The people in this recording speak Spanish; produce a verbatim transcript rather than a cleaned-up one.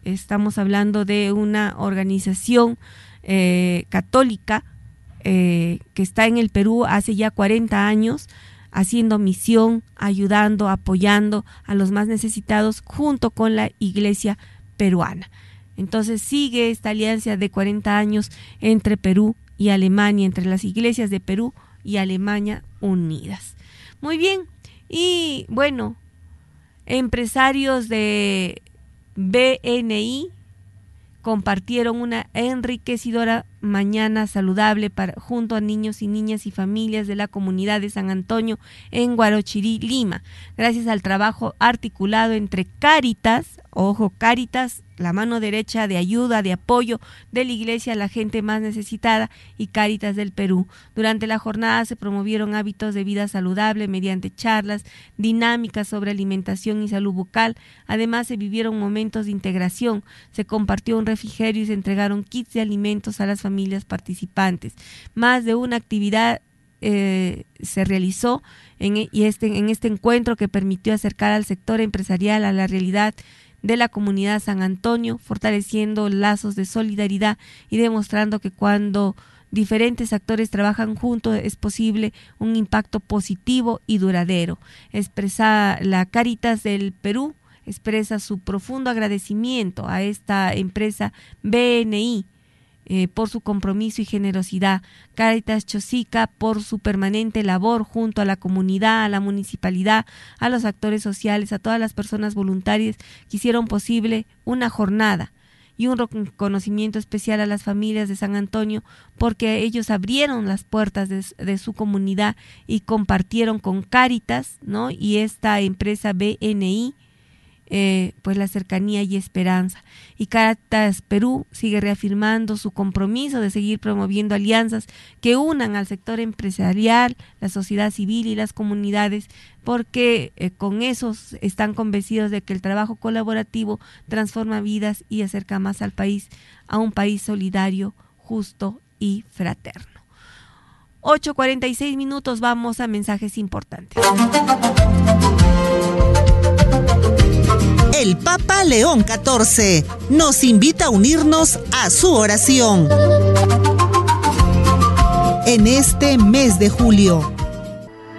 Estamos hablando de una organización eh, católica eh, que está en el Perú hace ya cuarenta años, haciendo misión, ayudando, apoyando a los más necesitados junto con la Iglesia peruana. Entonces sigue esta alianza de cuarenta años entre Perú y Alemania, entre las iglesias de Perú y Alemania unidas. Muy bien, y bueno, empresarios de B N I compartieron una enriquecedora mañana saludable para, junto a niños y niñas y familias de la comunidad de San Antonio en Guarochirí, Lima, gracias al trabajo articulado entre Cáritas, ojo, Cáritas, la mano derecha de ayuda, de apoyo de la Iglesia a la gente más necesitada, y Cáritas del Perú. Durante la jornada se promovieron hábitos de vida saludable mediante charlas dinámicas sobre alimentación y salud bucal. Además, se vivieron momentos de integración, se compartió un refrigerio y se entregaron kits de alimentos a las familias participantes. Más de una actividad eh, se realizó en, y este, en este encuentro que permitió acercar al sector empresarial a la realidad de la comunidad San Antonio, fortaleciendo lazos de solidaridad y demostrando que cuando diferentes actores trabajan juntos es posible un impacto positivo y duradero. Expresa la Cáritas del Perú, expresa su profundo agradecimiento a esta empresa B N I eh, por su compromiso y generosidad, Cáritas Chosica por su permanente labor junto a la comunidad, a la municipalidad, a los actores sociales, a todas las personas voluntarias que hicieron posible una jornada, y un reconocimiento especial a las familias de San Antonio porque ellos abrieron las puertas de, de su comunidad y compartieron con Cáritas, ¿no?, y esta empresa B N I Eh, pues la cercanía y esperanza. Y Cáritas Perú sigue reafirmando su compromiso de seguir promoviendo alianzas que unan al sector empresarial, la sociedad civil y las comunidades, porque eh, con esos están convencidos de que el trabajo colaborativo transforma vidas y acerca más al país, a un país solidario, justo y fraterno. ocho cuarenta y seis minutos, vamos a mensajes importantes. El Papa León catorce nos invita a unirnos a su oración. En este mes de julio,